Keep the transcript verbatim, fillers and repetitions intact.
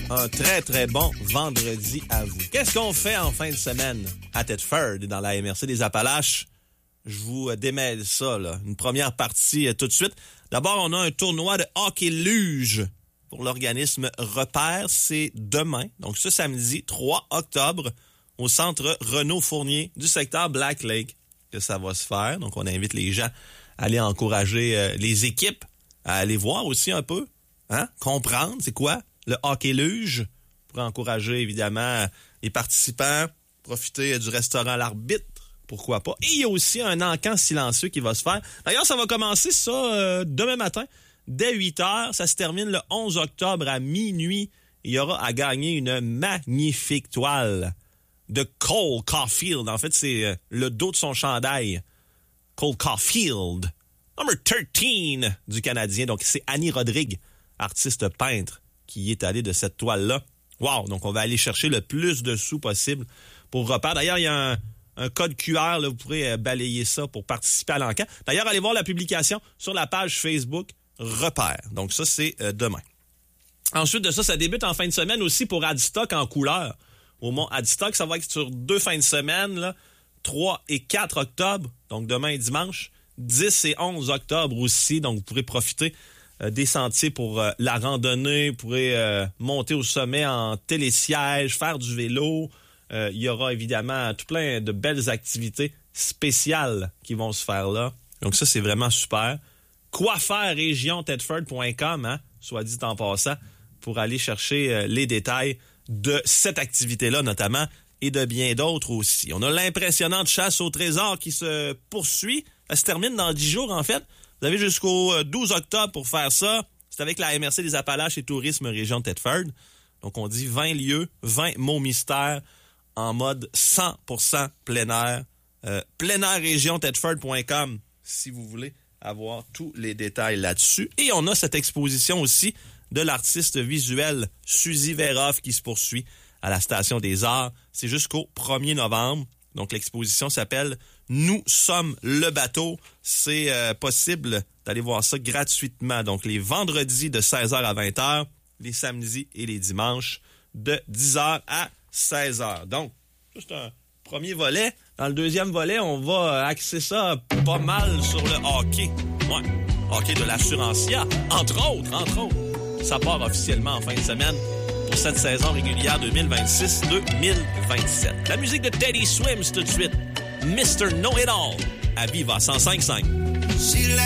Un très, très bon vendredi à vous. Qu'est-ce qu'on fait en fin de semaine à Thetford, dans la M R C des Appalaches? Je vous démêle ça, là. Une première partie euh, tout de suite. D'abord, on a un tournoi de hockey luge pour l'organisme Repère. C'est demain, donc ce samedi, trois octobre, au centre Renaud-Fournier du secteur Black Lake que ça va se faire. Donc, on invite les gens à aller encourager euh, les équipes, à aller voir aussi un peu, hein, comprendre c'est quoi le hockey luge, pour encourager évidemment les participants, profiter du restaurant L'Arbitre, pourquoi pas. Et il y a aussi un encan silencieux qui va se faire. D'ailleurs, ça va commencer ça euh, demain matin, dès huit heures. Ça se termine le onze octobre à minuit. Il y aura à gagner une magnifique toile de Cole Caulfield. En fait, c'est euh, le dos de son chandail. Cole Caulfield, number treize du Canadien. Donc, c'est Annie Rodrigue, artiste peintre, qui est allé de cette toile-là. Wow! Donc, on va aller chercher le plus de sous possible pour Repère. D'ailleurs, il y a un, un code Q R, là, vous pourrez balayer ça pour participer à l'encan. D'ailleurs, allez voir la publication sur la page Facebook Repère. Donc, ça, c'est euh, demain. Ensuite de ça, ça débute en fin de semaine aussi pour Adstock en couleur. Au Mont Adstock, ça va être sur deux fins de semaine, là, trois et quatre octobre, donc demain et dimanche. dix et onze octobre aussi, donc vous pourrez profiter euh, des sentiers pour euh, la randonnée, vous pourrez euh, monter au sommet en télésiège, faire du vélo. Euh, il y aura évidemment tout plein de belles activités spéciales qui vont se faire là. Donc ça, c'est vraiment super. quoi faire région thetford point com, hein, soit dit en passant, pour aller chercher euh, les détails de cette activité-là notamment et de bien d'autres aussi. On a l'impressionnante chasse au trésor qui se poursuit. Elle se termine dans dix jours, en fait. Vous avez jusqu'au douze octobre pour faire ça. C'est avec la M R C des Appalaches et Tourisme Région de Thetford. Donc, on dit vingt lieux, vingt mots mystères en mode cent pour cent plein air. Euh, plein air région thetford point com si vous voulez avoir tous les détails là-dessus. Et on a cette exposition aussi de l'artiste visuel Suzy Veroff qui se poursuit à la Station des Arts. C'est jusqu'au premier novembre. Donc, l'exposition s'appelle « Nous sommes le bateau ». C'est euh, possible d'aller voir ça gratuitement. Donc, les vendredis de seize heures à vingt heures, les samedis et les dimanches de dix heures à seize heures. Donc, juste un premier volet. Dans le deuxième volet, on va axer ça pas mal sur le hockey. Ouais, hockey de l'Assurancia, entre autres, entre autres. Ça part officiellement en fin de semaine pour cette saison régulière deux mille vingt-six deux mille vingt-sept. La musique de Teddy Swims tout de suite. mister Know-It-All à Viva cent cinq virgule cinq.